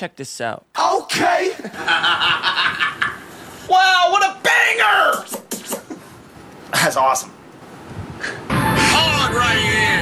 check this out. Okay. Wow, what a banger! That's awesome. Hold right here.